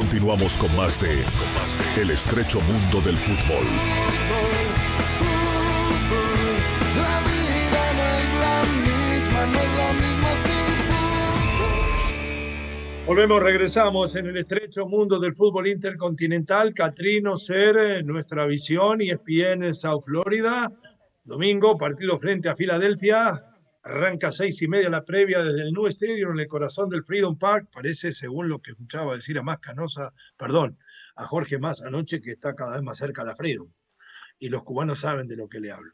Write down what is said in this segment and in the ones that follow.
Continuamos con más de El estrecho mundo del fútbol. La vida no es la misma, no es la misma sin fútbol. Volvemos, regresamos en el estrecho mundo del fútbol intercontinental. Catrino, Ser, Nuestra Visión, ESPN South Florida. Domingo, partido frente a Filadelfia. Arranca 6:30 la previa desde el New Stadium en el corazón del Freedom Park. Parece, según lo que escuchaba decir a Más Canosa, a Jorge Más anoche, que está cada vez más cerca de la Freedom. Y los cubanos saben de lo que le hablo.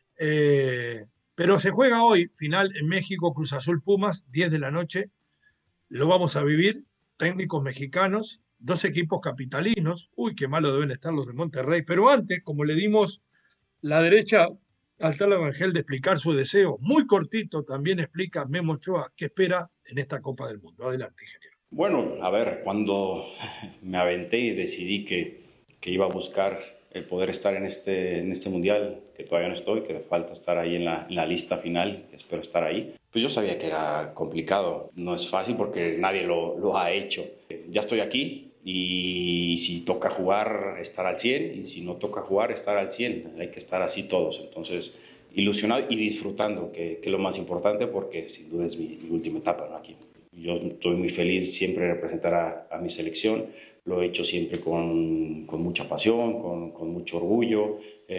Pero se juega hoy, final en México, Cruz Azul Pumas, 10 de la noche. Lo vamos a vivir, técnicos mexicanos, dos equipos capitalinos. Uy, qué malo deben estar los de Monterrey. Pero antes, como le dimos la derecha al tal Evangel de explicar su deseo, muy cortito también explica Memo Ochoa qué espera en esta Copa del Mundo. Adelante, ingeniero. Bueno, a ver, cuando me aventé y decidí que iba a buscar el poder estar en este mundial, que todavía no estoy, que falta estar ahí en la lista final, que espero estar ahí, pues yo sabía que era complicado. No es fácil porque nadie lo ha hecho. Ya estoy aquí y si toca jugar, estar al 100, y si no toca jugar, estar al 100. Hay que estar así todos. Entonces, ilusionado y disfrutando, que es lo más importante, porque sin duda es mi última etapa, ¿no? Aquí. Yo estoy muy feliz siempre de representar a mi selección. Lo he hecho siempre con mucha pasión, con mucho orgullo,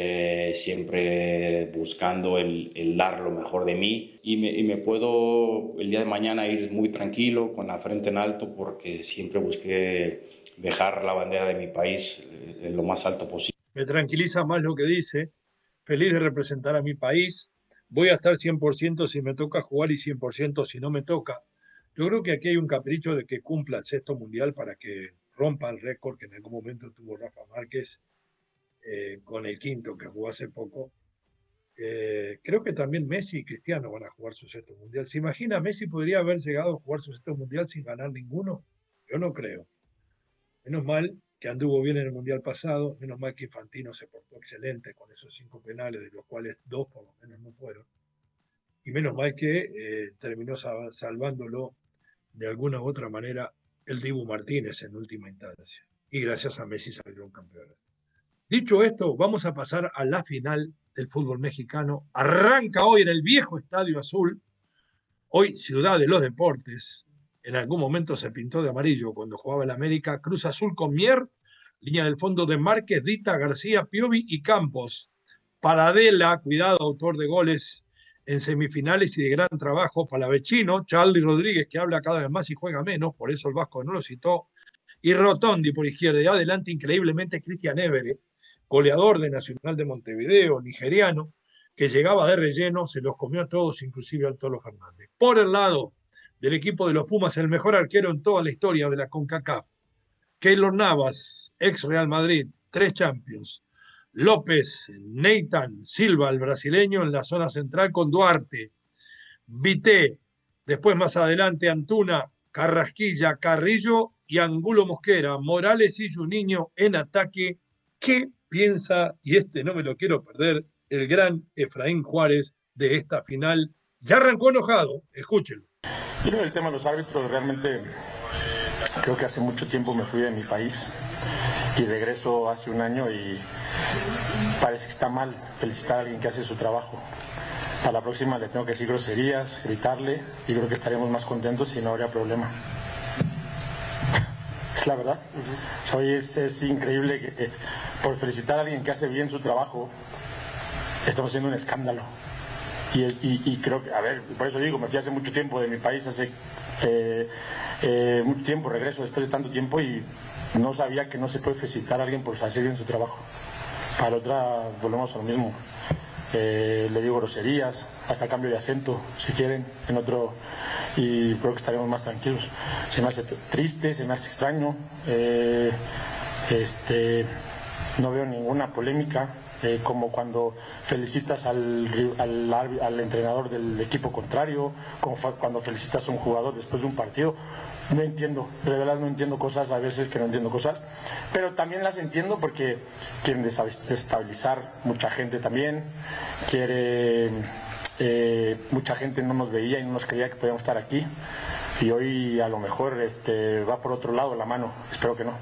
siempre buscando el dar lo mejor de mí. Y me puedo el día de mañana ir muy tranquilo, con la frente en alto, porque siempre busqué dejar la bandera de mi país en lo más alto posible. Me tranquiliza más lo que dice. Feliz de representar a mi país. Voy a estar 100% si me toca jugar y 100% si no me toca. Yo creo que aquí hay un capricho de que cumpla el sexto mundial para que rompa el récord que en algún momento tuvo Rafa Márquez con el quinto que jugó hace poco. Creo que también Messi y Cristiano van a jugar su sexto mundial. ¿Se imagina? ¿Messi podría haber llegado a jugar su sexto mundial sin ganar ninguno? Yo no creo. Menos mal que anduvo bien en el mundial pasado, menos mal que Infantino se portó excelente con esos 5 penales, de los cuales 2 por lo menos no fueron. Y menos mal que terminó salvándolo de alguna u otra manera el Dibu Martínez en última instancia. Y gracias a Messi salieron campeones. Dicho esto, vamos a pasar a la final del fútbol mexicano. Arranca hoy en el viejo Estadio Azul, hoy Ciudad de los Deportes. En algún momento se pintó de amarillo cuando jugaba el América. Cruz Azul con Mier, línea del fondo de Márquez, Dita, García, Piovi y Campos. Paradela, cuidado, autor de goles en semifinales y de gran trabajo. Palavecino, Charly Rodríguez, que habla cada vez más y juega menos, por eso el Vasco no lo citó. Y Rotondi por izquierda. Y adelante, increíblemente, Cristian Évere, goleador de Nacional de Montevideo, nigeriano, que llegaba de relleno, se los comió a todos, inclusive al Tolo Fernández. Por el lado del equipo de los Pumas, el mejor arquero en toda la historia de la CONCACAF, Keylor Navas, ex Real Madrid, 3 Champions. López, Nathan Silva, el brasileño, en la zona central con Duarte, Vité, después más adelante Antuna, Carrasquilla, Carrillo y Angulo Mosquera, Morales y Juninho en ataque. ¿Qué piensa, y no me lo quiero perder, el gran Efraín Juárez de esta final? Ya arrancó enojado, escúchenlo. Yo creo que el tema de los árbitros, realmente creo que hace mucho tiempo me fui de mi país y regreso hace un año y parece que está mal felicitar a alguien que hace su trabajo. A la próxima le tengo que decir groserías, gritarle, y creo que estaríamos más contentos y no habría problema. Es la verdad. Hoy es increíble que por felicitar a alguien que hace bien su trabajo estamos haciendo un escándalo. Y creo que, a ver, por eso digo, me fui hace mucho tiempo de mi país, hace mucho tiempo, regreso después de tanto tiempo y no sabía que no se puede felicitar a alguien por hacer bien su trabajo. Para la otra volvemos a lo mismo. Le digo groserías, hasta cambio de acento, si quieren, en otro, y creo que estaremos más tranquilos. Se me hace triste, se me hace extraño, no veo ninguna polémica, como cuando felicitas al entrenador del equipo contrario, como cuando felicitas a un jugador después de un partido. No entiendo, de verdad no entiendo cosas, a veces que no entiendo cosas, pero también las entiendo porque quieren desestabilizar mucha gente también, mucha gente no nos veía y no nos creía que podíamos estar aquí, y hoy a lo mejor va por otro lado la mano, espero que no.